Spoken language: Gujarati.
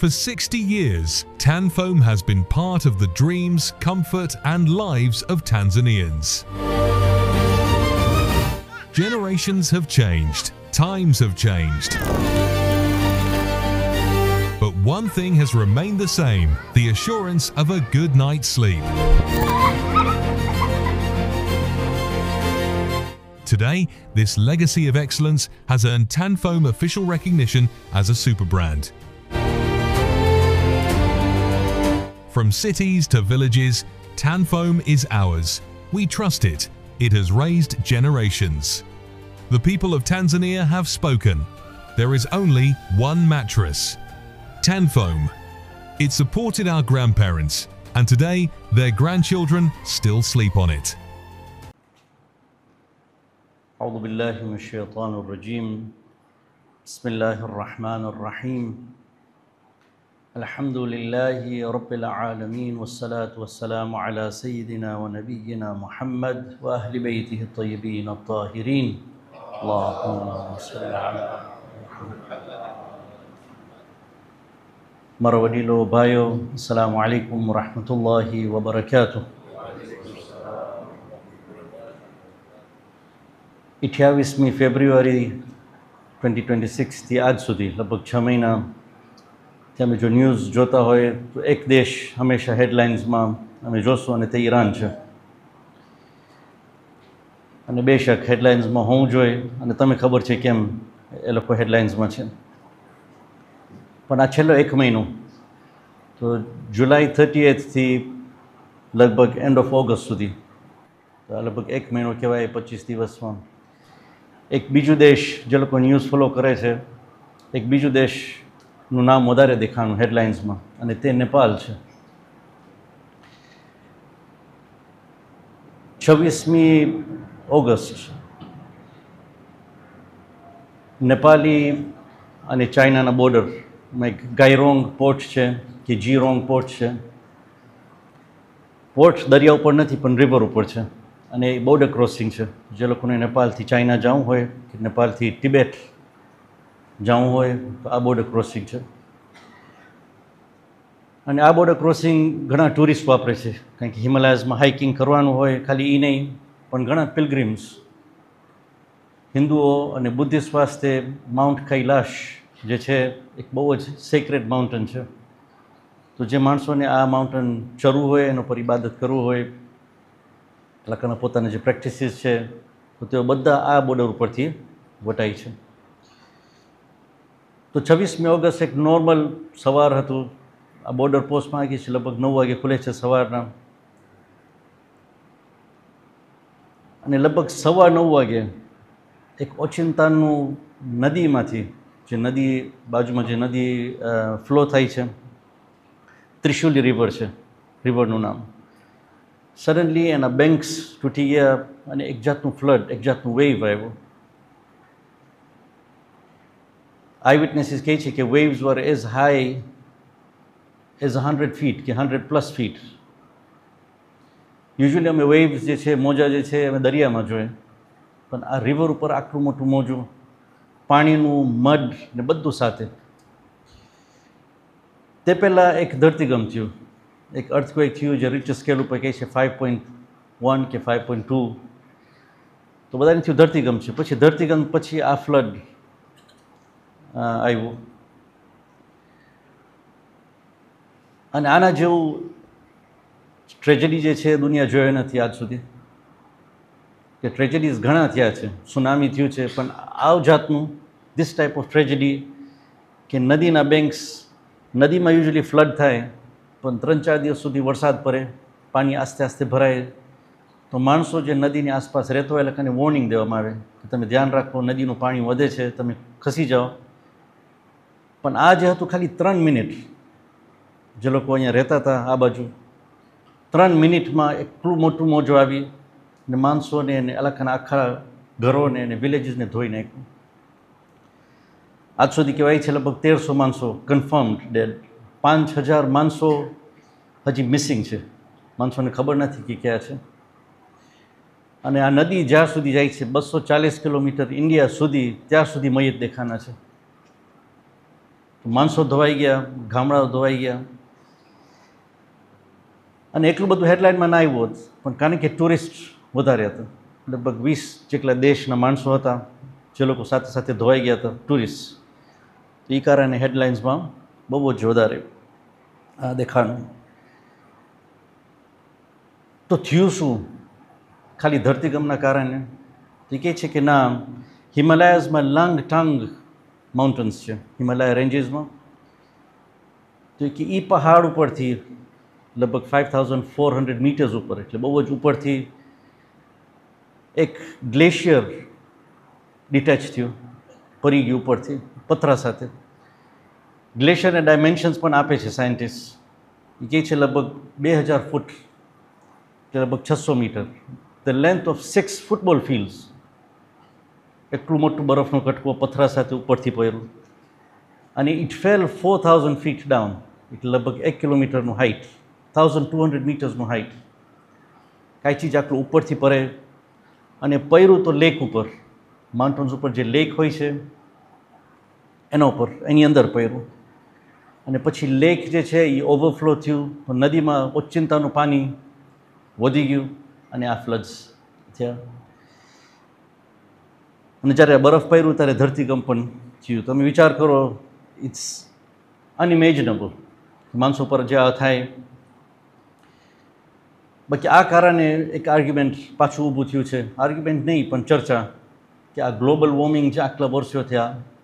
For 60 years, Tanfoam has been part of the dreams, comfort and lives of Tanzanians. Generations have changed, times have changed. But one thing has remained the same, the assurance of a good night's sleep. Today, this legacy of excellence has earned Tanfoam official recognition as a super brand. From cities to villages, Tanfoam is ours. We trust it. It has raised generations. The people of Tanzania have spoken. There is only one mattress. Tanfoam. It supported our grandparents, and today their grandchildren still sleep on it. أعوذ بالله من الشيطان الرجيم بسم الله الرحمن الرحيم الحمد لله رب العالمين والصلاة والسلام على سيدنا ونبينا محمد وأهل بيته الطيبين الطاهرين اللهم صل على مروديلو بايو السلام عليكم ورحمة الله وبركاته 28 ફેબ્રુઆરી 2026 થી આજ સુધી લગભગ 6 મહિના તમે જો ન્યૂઝ જોતા હોય તો એક દેશ હંમેશા હેડલાઇન્સમાં અમે જોશું અને તે ઈરાન છે અને બેશક હેડલાઇન્સમાં હોવું જોઈએ અને તમે ખબર છે કેમ એ લોકો હેડલાઇન્સમાં છે પણ આ છેલ્લો 1 મહિનો તો જુલાઈ 30th થી લગભગ એન્ડ ઓફ ઓગસ્ટ સુધી તો આ લગભગ 1 મહિનો કહેવાય 25 દિવસમાં એક બીજું દેશ જે લોકો ન્યૂઝ ફોલો કરે છે એક બીજું દેશનું નામ વધારે દેખાણું હેડલાઇન્સમાં અને તે નેપાળ છે 26મી ઓગસ્ટ નેપાળી અને ચાઇનાના બોર્ડરમાં એક ગાયરોંગ પોર્ટ છે કે જીરોંગ પોર્ટ છે પોર્ટ દરિયા ઉપર નથી પણ રિવર ઉપર છે અને એ બોર્ડર ક્રોસિંગ છે જે લોકોને નેપાળથી ચાઇના જવું હોય કે નેપાળથી તિબેટ જવું હોય તો આ બોર્ડર ક્રોસિંગ છે અને આ બોર્ડર ક્રોસિંગ ઘણા ટુરિસ્ટ વાપરે છે કારણ કે હિમાલયાઝમાં હાઇકિંગ કરવાનું હોય ખાલી એ નહીં પણ ઘણા પિલગ્રીમ્સ હિન્દુઓ અને બુદ્ધિસ્ટ વાસ્તે માઉન્ટ કૈલાશ જે છે એક બહુ જ સેક્રેડ માઉન્ટેન છે તો જે માણસોને આ માઉન્ટેન ચડવું હોય એના પર ઇબાદત કરવું હોય લકાના પોતાના જે પ્રેક્ટિસીસ છે તો તેઓ બધા આ બોર્ડર ઉપરથી વટાય છે તો 26મી ઓગસ્ટ એક નોર્મલ સવાર હતું આ બોર્ડર પોસ્ટમાં આગી છે લગભગ 9 વાગે ખુલે છે સવારના અને લગભગ 9:15 વાગે એક ઓચિંતાનું નદીમાંથી જે નદી બાજુમાં જે નદી ફ્લો થાય છે ત્રિશુલી રિવર છે રિવરનું નામ સડનલી એના બેંક્સ તૂટી ગયા અને એક જાતનું ફ્લડ એક જાતનું વેવ આવ્યો આઈ વિટનેસીસ કહે છે કે વેવ્સ વર એઝ હાઈ એઝ 100 ફીટ કે 100+ ફીટ યુઝ્યુઅલી અમે વેવ્સ જે છે મોજા જે છે અમે દરિયામાં જોઈએ પણ આ રિવર ઉપર આટલું મોટું મોજું પાણીનું મડ ને બધું સાથે તે પહેલાં એક ધરતીકંપ થયું એક અર્થક્વેક થયું જે રિચર સ્કેલ ઉપર કહે છે 5.1 કે 5.2 તો બધાને થયું ધરતીકંપ છે પછી ધરતીકંપ પછી આ ફ્લડ આવ્યું અને આના જેવું ટ્રેજેડી જે છે દુનિયા જોઈ નથી આજ સુધી કે ટ્રેજેડીઝ ઘણા થયા છે સુનામી થયું છે પણ આ જાતનું ધીસ ટાઈપ ઓફ ટ્રેજેડી કે નદીના બેંક્સ નદીમાં યુઝ્યુઅલી ફ્લડ થાય પણ 3-4 દિવસ સુધી વરસાદ પડે પાણી આસ્તે આસ્તે ભરાય તો માણસો જે નદીની આસપાસ રહેતો હોય એ લોકોને વોર્નિંગ દેવામાં આવે કે તમે ધ્યાન રાખો નદીનું પાણી વધે છે તમે ખસી જાઓ પણ આ જે હતું ખાલી 3 મિનિટ જે લોકો અહીંયા રહેતા હતા આ બાજુ 3 મિનિટમાં એટલું મોટું મોજું આવી ને માણસોને અને અલગના આખા ઘરોને અને વિલેજીસને ધોઈ નાખ્યું આજ સુધી કહેવાય છે લગભગ 1300 માણસો કન્ફર્મ્ડ ડેડ 5000 માણસો હજી મિસિંગ છે માણસોને ખબર નથી કે ક્યાં છે અને આ નદી જ્યાં સુધી જાય છે 240 કિલોમીટર ઇન્ડિયા સુધી ત્યાં સુધી મયત દેખાના છે તો માણસો ધોવાઈ ગયા, ગામડાઓ ધોવાઈ ગયા. અને એટલું બધું હેડલાઇનમાં ના આવ્યું હોત, પણ કારણ કે ટુરિસ્ટ વધારે હતા, લગભગ 20 જેટલા દેશના માણસો હતા જે લોકો સાથે સાથે ધોવાઈ ગયા હતા, ટુરિસ્ટ. તો એ કારણે હેડલાઇન્સમાં બહુ જ વધારે આ દેખાણું. તો થયું શું ખાલી ધરતીકંપના કારણે? તો કહે છે કે ના, હિમાલયાઝમાં લાંગટાંગ માઉન્ટન્સ છે, હિમાલયા રેન્જીસમાં. તો કે એ પહાડ ઉપરથી લગભગ 5400 મીટર્સ ઉપર, એટલે બહુ જ ઉપરથી એક ગ્લેશિયર ડિટેચ થયું, પડી ગયું ઉપરથી પથરા સાથે. ગ્લેશિયરના ડાયમેન્શન્સ પણ આપે છે સાયન્ટિસ્ટ. એ કહે છે લગભગ 2000 ફૂટ, એટલે લગભગ 600 metre. The length of 6 football fields. એટલું મોટું બરફનો કટકો પથરા સાથે ઉપરથી પડ્યું. અને ઇટ ફેલ 4000 ફીટ ડાઉન, એટલે લગભગ 1 કિલોમીટરનું હાઇટ, 1200 મીટર્સનું હાઇટ. કાંઈ ચીજ આટલું ઉપરથી પડે અને પડ્યું તો લેક ઉપર, માઉન્ટેન્સ ઉપર જે લેક હોય છે એના ઉપર, એની અંદર પડ્યું. અને પછી લેક જે છે એ ઓવરફ્લો થયું, તો નદીમાં ઓચિંતાનું પાણી વધી ગયું અને આ ફ્લડ્સ થયા. અને જ્યારે બરફ પડ્યું ત્યારે ધરતીકંપ પણ થયું. તમે વિચાર કરો, ઇટ્સ અનઇમેજિનેબલ માણસો પર જે આ થાય. બાકી આ કારણે એક આર્ગ્યુમેન્ટ પાછું ઊભું થયું છે, આર્ગ્યુમેન્ટ નહીં પણ ચર્ચા, કે આ ગ્લોબલ વોર્મિંગ જે આટલા વર્ષો થયા